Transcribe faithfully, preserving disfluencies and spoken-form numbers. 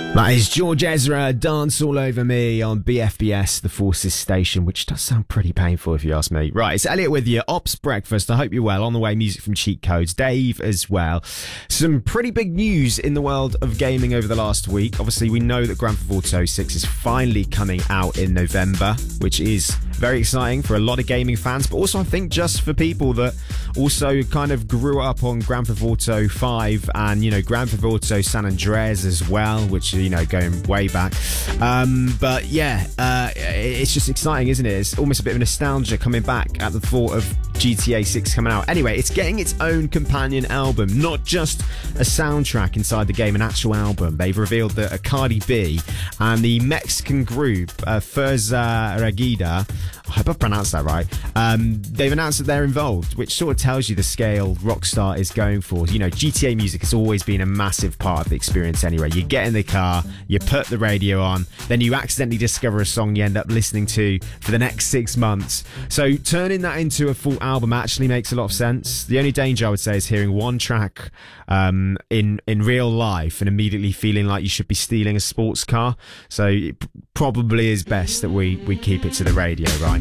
That is George Ezra, Dance All Over Me on B F B S, the Forces Station, which does sound pretty painful if you ask me. Right, it's Elliot with you, Ops Breakfast. I hope you're well. On the way, music from Cheat Codes. Dave as well. Some pretty big news in the world of gaming over the last week. Obviously, we know that Grand Theft Auto six is finally coming out in November, which is very exciting for a lot of gaming fans, but also I think just for people that also kind of grew up on Grand Theft Auto five and, you know, Grand Theft Auto San Andreas as well, which, you know, going way back. Um, but yeah, uh, it's just exciting, isn't it? It's almost a bit of nostalgia coming back at the thought of G T A six coming out. Anyway, it's getting its own companion album, not just a soundtrack inside the game, an actual album. They've revealed that a Cardi B and the Mexican group uh, Fuerza Regida, I hope I've pronounced that right, um, they've announced that they're involved, which sort of tells you the scale Rockstar is going for. You know, G T A music has always been a massive part of the experience anyway. You get in the car, you put the radio on, then you accidentally discover a song you end up listening to for the next six months. So turning that into a full album actually makes a lot of sense. The only danger, I would say, is hearing one track um, in, in real life and immediately feeling like you should be stealing a sports car. So it probably is best that we, we keep it to the radio, right?